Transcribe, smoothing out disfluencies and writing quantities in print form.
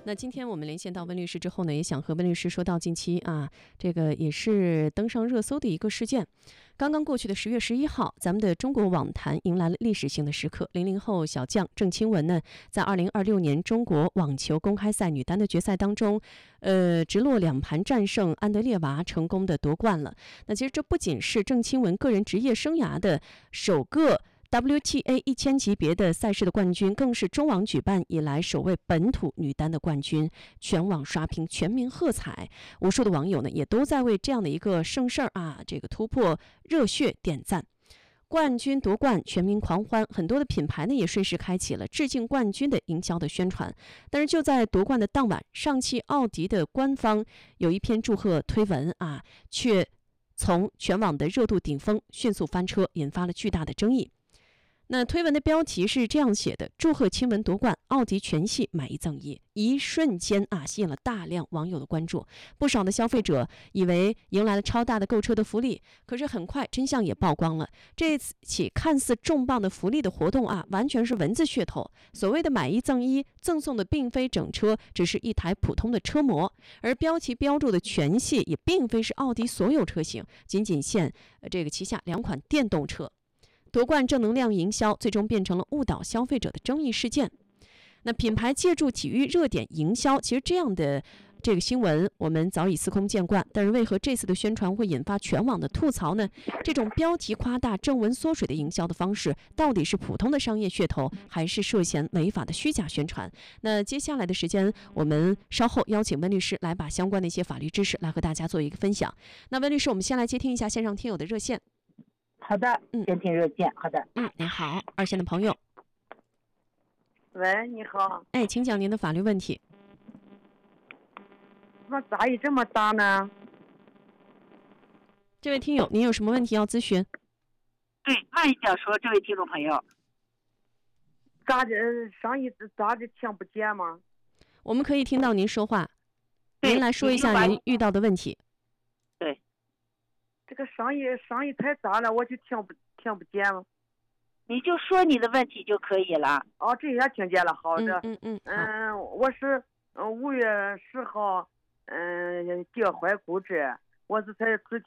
那今天我们连线到温律师之后呢，也想和温律师说到近期这个也是登上热搜的一个事件。刚刚过去的10月11号，咱们的中国网坛迎来了历史性的时刻。00后小将郑钦文呢，在2026年中国网球公开赛女单的决赛当中，直落2盘战胜安德烈娃，成功的夺冠了。那其实这不仅是郑钦文个人职业生涯的首个WTA 1000级别的赛事的冠军，更是中网举办以来首位本土女单的冠军，全网刷屏，全民喝彩。无数的网友呢，也都在为这样的一个盛事这个突破热血点赞。冠军夺冠，全民狂欢，很多的品牌呢也顺势开启了致敬冠军的营销的宣传。但是就在夺冠的当晚，上汽奥迪的官方有一篇祝贺推文却从全网的热度顶峰迅速翻车，引发了巨大的争议。那推文的标题是这样写的：祝贺钦文夺冠，奥迪全系买一赠一。一瞬间吸引了大量网友的关注，不少的消费者以为迎来了超大的购车的福利，可是很快真相也曝光了。这起看似重磅的福利的活动完全是文字噱头。所谓的买一赠一，赠送的并非整车，只是一台普通的车模，而标题标注的全系也并非是奥迪所有车型，仅仅限这个旗下2款电动车。夺冠正能量营销最终变成了误导消费者的争议事件。那品牌借助体育热点营销，其实这样的这个新闻我们早已司空见惯，但是为何这次的宣传会引发全网的吐槽呢？这种标题夸大、正文缩水的营销的方式，到底是普通的商业噱头，还是涉嫌违法的虚假宣传？那接下来的时间，我们稍后邀请温律师来把相关的一些法律知识来和大家做一个分享。那温律师，我们先来接听一下线上听友的热线。 好的，先听热线。好的， 您好，二线的朋友。 喂，你好。 请讲您的法律问题。 我咋也这么大呢？ 这位听友，您有什么问题要咨询？ 对，慢一点说，这位听众朋友。 咋的？声音咋的听不见吗？ 我们可以听到您说话。您来说一下您遇到的问题。 对。 这个声音太大了，我就听不见了。 你就说你的问题就可以了。 哦，这下听见了，好的。 好。 我是5月10号，脚踝骨折，我是才